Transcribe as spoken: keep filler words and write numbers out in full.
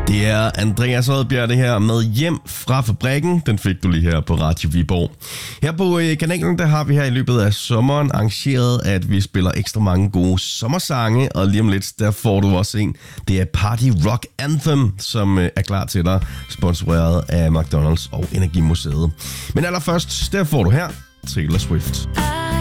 Det er Andreas Oddbjerg, det her med Hjem fra fabrikken. Den fik du lige her på Radio Viborg. Her på kanalen, der har vi her i løbet af sommeren arrangeret, at vi spiller ekstra mange gode sommersange. Og lige om lidt, der får du også en. Det er Party Rock Anthem, som er klar til dig. Sponsoreret af McDonald's og Energimuseet. Men allerførst, der får du her Taylor Swift.